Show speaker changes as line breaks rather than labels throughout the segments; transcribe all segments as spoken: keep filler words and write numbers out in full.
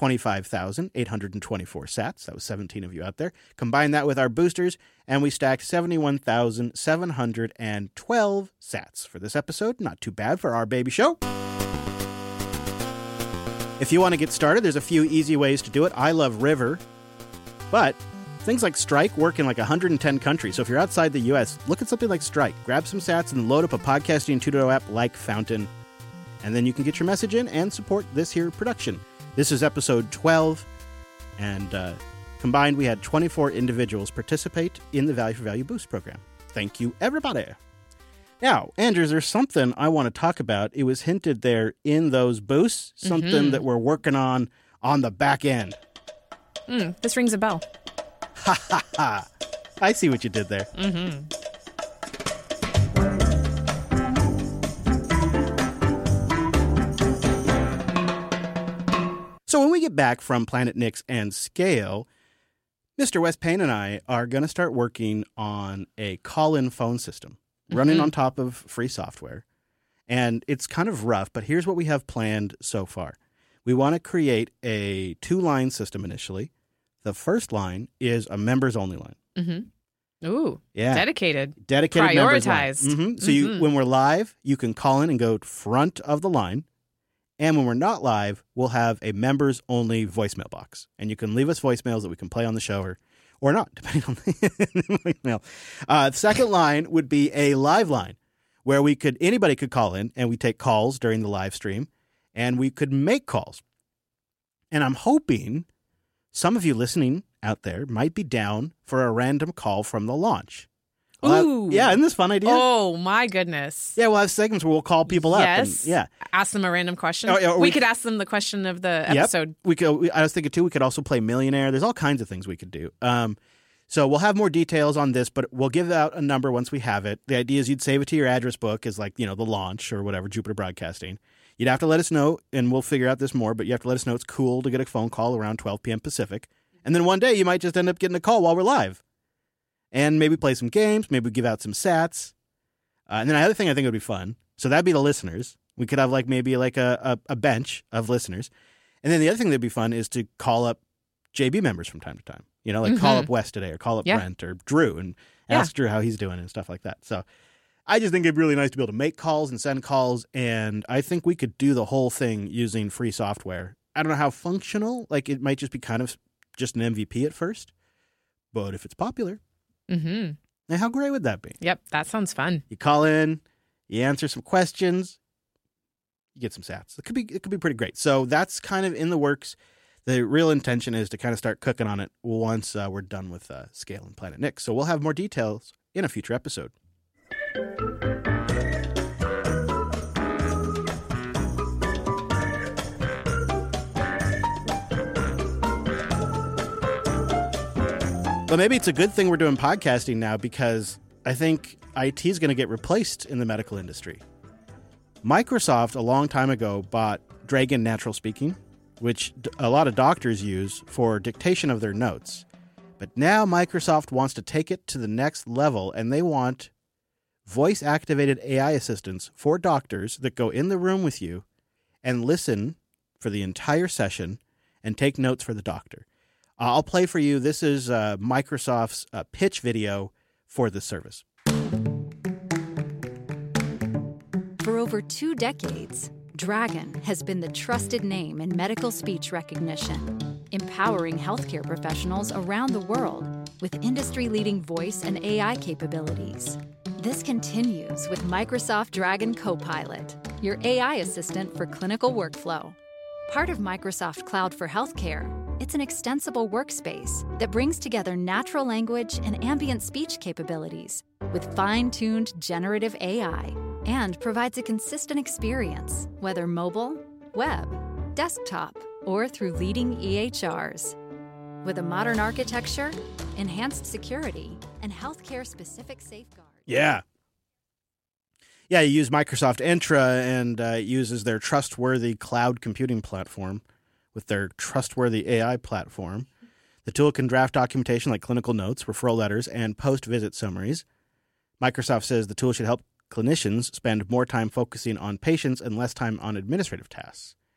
twenty-five thousand eight hundred twenty-four sats. That was seventeen of you out there. Combine that with our boosters, and we stacked seventy-one thousand seven hundred twelve sats for this episode. Not too bad for our baby show. If you want to get started, there's a few easy ways to do it. I love River, but things like Strike work in like one hundred ten countries. So if you're outside the U S, look at something like Strike. Grab some sats and load up a Podcasting two point oh app like Fountain. And then you can get your message in and support this here production. This is episode twelve. And uh, combined, we had twenty-four individuals participate in the Value for Value Boost program. Thank you, everybody. Now, Andrews, there's something I want to talk about. It was hinted there in those boosts, something mm-hmm. that we're working on on the back end.
Mm, this rings a bell.
Ha, ha, ha. I see what you did there.
Mm-hmm.
So when we get back from Planet Nix and Scale, Mister Wes Payne and I are going to start working on a call-in phone system running mm-hmm. on top of free software. And it's kind of rough, but here's what we have planned so far. We want to create a two-line system initially. The first line is a members-only line.
Mm-hmm. Ooh,
yeah.
dedicated.
Dedicated
Prioritized.
Mm-hmm. So
mm-hmm.
you, when we're live, you can call in and go front of the line. And when we're not live, we'll have a members-only voicemail box. And you can leave us voicemails that we can play on the show or, or not, depending on the voicemail. Uh, the second line would be a live line where we could anybody could call in, and we take calls during the live stream, and we could make calls. And I'm hoping some of you listening out there might be down for a random call from the launch. We'll
Ooh.
Have, yeah, isn't this a fun idea?
Oh, my goodness.
Yeah, we'll have segments where we'll call people up.
Yes.
And, yeah.
Ask them a random question.
Oh, yeah,
we,
we
could ask them the question of the
yep.
episode.
We could. We, I was thinking, too, we could also play Millionaire. There's all kinds of things we could do. Um, so we'll have more details on this, but we'll give out a number once we have it. The idea is you'd save it to your address book as like, you know, the launch or whatever, Jupiter Broadcasting. You'd have to let us know, and we'll figure out this more, but you have to let us know it's cool to get a phone call around twelve p.m. Pacific. And then one day you might just end up getting a call while we're live. And maybe play some games, maybe give out some sats. Uh, and then the other thing I think would be fun, so that'd be the listeners. We could have like maybe like a, a, a bench of listeners. And then the other thing that'd be fun is to call up J B members from time to time. You know, like mm-hmm. call up Wes today or call up yeah. Brent or Drew and ask yeah. Drew how he's doing and stuff like that. So I just think it'd be really nice to be able to make calls and send calls. And I think we could do the whole thing using free software. I don't know how functional. Like it might just be kind of just an M V P at first. But if it's popular...
Mm-hmm.
Now, how great would that be?
Yep, that sounds fun.
You call in, you answer some questions, you get some sats. It could be it could be pretty great. So that's kind of in the works. The real intention is to kind of start cooking on it once uh, we're done with uh, Scale and Planet Nix. So we'll have more details in a future episode. But maybe it's a good thing we're doing podcasting now because I think I T is going to get replaced in the medical industry. Microsoft, a long time ago, bought Dragon Natural Speaking, which a lot of doctors use for dictation of their notes. But now Microsoft wants to take it to the next level, and they want voice-activated A I assistants for doctors that go in the room with you and listen for the entire session and take notes for the doctor. I'll play for you. This is uh, Microsoft's uh, pitch video for this service.
For over two decades, Dragon has been the trusted name in medical speech recognition, empowering healthcare professionals around the world with industry-leading voice and A I capabilities. This continues with Microsoft Dragon Copilot, your A I assistant for clinical workflow. Part of Microsoft Cloud for Healthcare, it's an extensible workspace that brings together natural language and ambient speech capabilities with fine-tuned generative A I and provides a consistent experience, whether mobile, web, desktop, or through leading E H Rs. With a modern architecture, enhanced security, and healthcare-specific safeguards.
Yeah. Yeah, you use Microsoft Entra, and uh, it uses their trustworthy cloud computing platform with their trustworthy A I platform. The tool can draft documentation like clinical notes, referral letters, and post-visit summaries. Microsoft says the tool should help clinicians spend more time focusing on patients and less time on administrative tasks.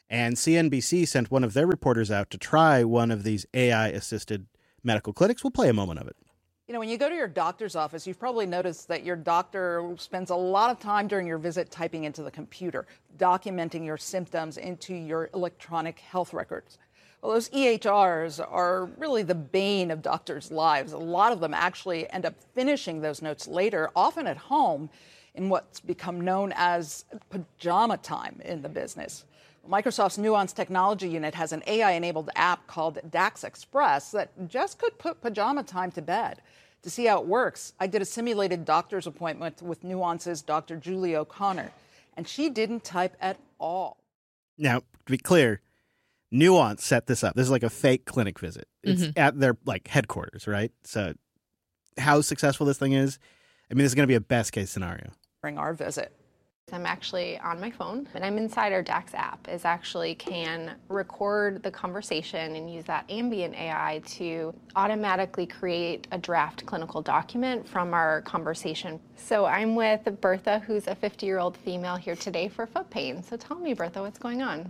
And C N B C sent one of their reporters out to try one of these A I-assisted medical clinics. We'll play a moment of it.
You know, when you go to your doctor's office, you've probably noticed that your doctor spends a lot of time during your visit typing into the computer, documenting your symptoms into your electronic health records. Well, those E H Rs are really the bane of doctors' lives. A lot of them actually end up finishing those notes later, often at home, in what's become known as pajama time in the business. Microsoft's Nuance Technology Unit has an A I-enabled app called DAX Express that just could put pajama time to bed. To see how it works, I did a simulated doctor's appointment with Nuance's Doctor Julie O'Connor, and she didn't type at all.
Now, to be clear, Nuance set this up. This is like a fake clinic visit. It's
Mm-hmm.
at their like headquarters, right? So how successful this thing is, I mean, this is going to be a best-case scenario.
During our visit.
I'm actually on my phone, and I'm inside our DAX app. Is actually can record the conversation and use that ambient A I to automatically create a draft clinical document from our conversation. So I'm with Bertha, who's a fifty-year-old female here today for foot pain. So tell me, Bertha, what's going on?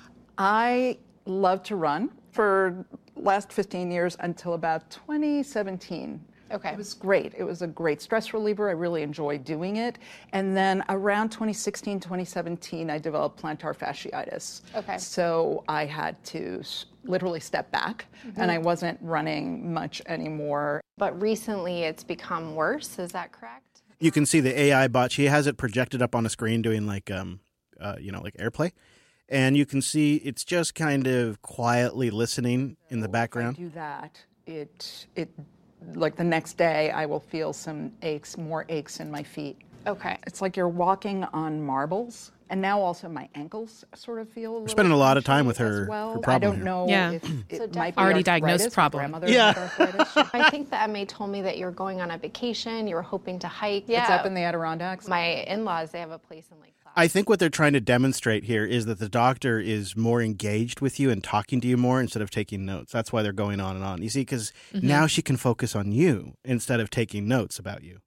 I love to run for last fifteen years until about twenty seventeen.
Okay.
It was great. It was a great stress reliever. I really enjoyed doing it. And then around twenty sixteen, twenty seventeen, I developed plantar fasciitis.
Okay.
So I had to s- literally step back,
Mm-hmm.
and I wasn't running much anymore.
But recently it's become worse. Is that correct?
You can see the A I bot. She has it projected up on a screen doing like, um, uh, you know, like AirPlay. And you can see it's just kind of quietly listening in the background.
If I do that, it, it, like the next day, I will feel some aches, more aches in my feet.
Okay.
It's like you're walking on marbles. And now also my ankles sort of feel a little
spending a lot of time with
punchy
her-
as well.
her problem
I don't
here.
know
Yeah.
if it
So
might be
Already
arthritis.
diagnosed
My
problem.
grandmother
Yeah.
had arthritis.
I think the M A told me that you're going on a vacation. You were hoping to hike. Yeah.
It's up in the Adirondacks.
My in-laws, they have a place in Lake Placid.
I think what they're trying to demonstrate here is that the doctor is more engaged with you and talking to you more instead of taking notes. That's why they're going on and on. You see, because now she can focus on you instead of taking notes about you.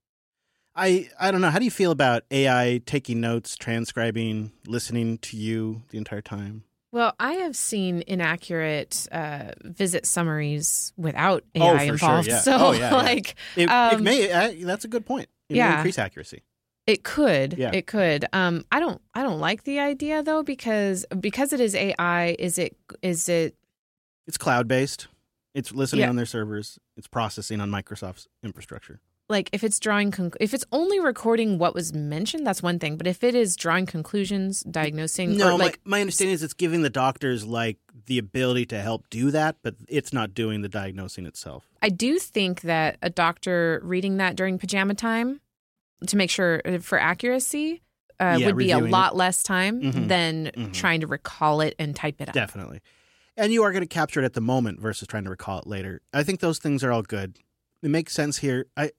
I I don't know. How do you feel about A I taking notes, transcribing, listening to you the entire time?
Well, I have seen inaccurate uh, visit summaries without A I
Oh, for sure,
involved.
yeah.
So,
Oh, yeah, yeah.
like,
It, it
um,
may. Uh, that's a good point. It may
yeah.
increase accuracy.
It could.
Yeah.
It could. Um, I don't. I don't like the idea though because because it is A I. Is it? Is it?
It's cloud based. It's listening
Yeah.
on their servers. It's processing on Microsoft's infrastructure.
Like if it's drawing, conc- if it's only recording what was mentioned, that's one thing. But if it is drawing conclusions, diagnosing,
No,
or like
my, my understanding is it's giving the doctors like the ability to help do that, but it's not doing the diagnosing itself.
I do think that a doctor reading that during pajama time to make sure uh, for accuracy uh,
Yeah,
would be a
reviewing
lot less time
Mhm.
than
Mhm.
trying to recall it and type it out.
Definitely. And you are going to capture it at the moment versus trying to recall it later. I think those things are all good. It makes sense here. I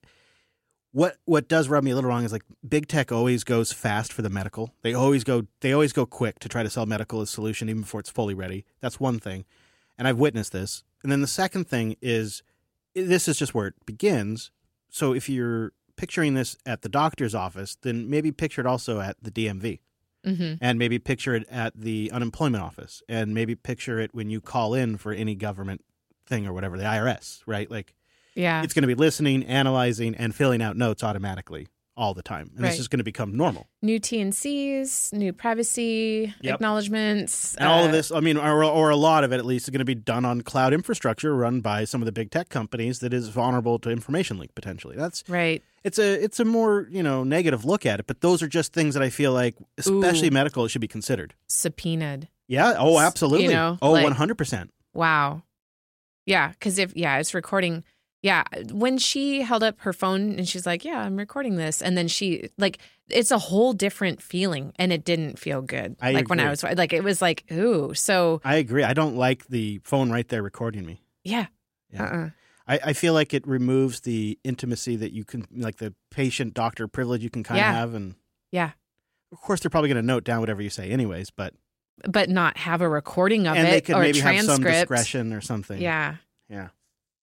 what what does rub me a little wrong is like big tech always goes fast for the medical. They always go they always go quick to try to sell medical as a solution even before it's fully ready. That's one thing. And I've witnessed this. And then the second thing is this is just where it begins. So if you're picturing this at the doctor's office, then maybe picture it also at the D M V.
Mm-hmm.
And maybe picture it at the unemployment office, and maybe picture it when you call in for any government thing or whatever, the I R S, right? Like
Yeah.
it's going to be listening, analyzing, and filling out notes automatically all the time. And
Right.
this is going to become normal.
New T N Cs, new privacy
Yep.
acknowledgments.
And all of
uh,
this, I mean, or, or a lot of it at least, is going to be done on cloud infrastructure run by some of the big tech companies that is vulnerable to information leak potentially. That's
Right.
it's a it's a more, you know, negative look at it, but those are just things that I feel like, especially
Ooh.
medical, should be considered.
Subpoenaed.
Yeah. Oh, absolutely.
You know,
oh,
like-
one hundred percent.
Wow. Yeah, because if yeah, it's recording. Yeah, when she held up her phone and she's like, "Yeah, I'm recording this," and then she like, it's a whole different feeling, and it didn't feel good.
I
like when I
agree.
was like, it was like, ooh. So
I agree. I don't like the phone right there recording me.
yeah,
Yeah.
uh-uh.
I, I feel like it removes the intimacy that you can, like the patient doctor privilege you can kind of
Yeah.
have. And
Yeah.
of course, they're probably going to note down whatever you say, anyways. But
But not have a recording of
and
it
they could
or
maybe
a
have some
transcript.
discretion or something.
Yeah.
Yeah.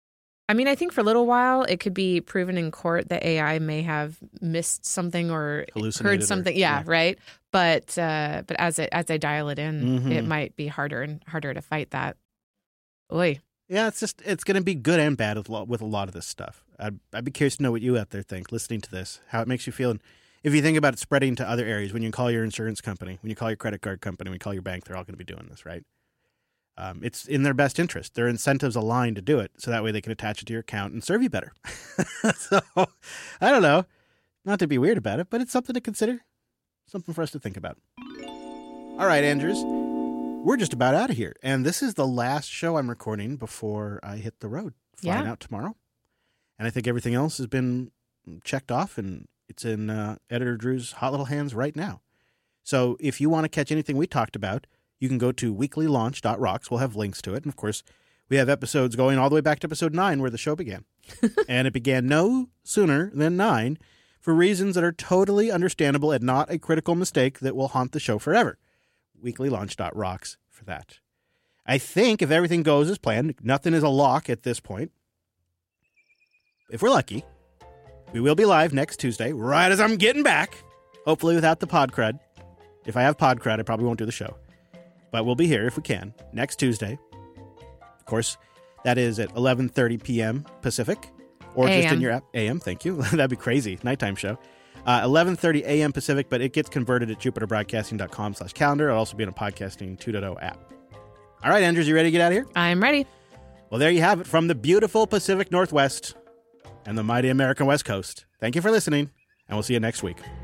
I mean, I think for a little while it could be proven in court that A I may have missed something or
Hallucinated
heard something.
or-
yeah,
yeah.
right. But uh, but as it as they dial it in,
Mhm.
it might be harder and harder to fight that. Oy.
Yeah, it's just it's going to be good and bad with, lo- with a lot of this stuff. I'd, I'd be curious to know what you out there think, listening to this, how it makes you feel. And if you think about it spreading to other areas, when you call your insurance company, when you call your credit card company, when you call your bank, they're all going to be doing this, right? Um, it's in their best interest. Their incentives align to do it, so that way they can attach it to your account and serve you better. So, I don't know. Not to be weird about it, but it's something to consider. Something for us to think about. All right, Andrews. We're just about out of here. And this is the last show I'm recording before I hit the road, flying
Yeah.
out tomorrow. And I think everything else has been checked off, and it's in uh, Editor Drew's hot little hands right now. So if you want to catch anything we talked about, you can go to weekly launch dot rocks. We'll have links to it. And, of course, we have episodes going all the way back to episode nine where the show began. And it began no sooner than nine for reasons that are totally understandable and not a critical mistake that will haunt the show forever. weekly launch dot rocks for that. I think if everything goes as planned, nothing is a lock at this point. If we're lucky, we will be live next Tuesday, right as I'm getting back, hopefully without the pod crud. If I have pod crud, I probably won't do the show. But we'll be here if we can, next Tuesday. Of course, that is at eleven thirty p.m. Pacific, or just in
A M.
your app. A M, thank you. That'd be crazy. Nighttime show. Uh, eleven thirty a.m. Pacific, but it gets converted at jupiter broadcasting dot com slash calendar. It'll also be in a Podcasting two point oh app. All right, Andrews, you ready to get out of here?
I'm ready.
Well, there you have it from the beautiful Pacific Northwest and the mighty American West Coast. Thank you for listening, and we'll see you next week.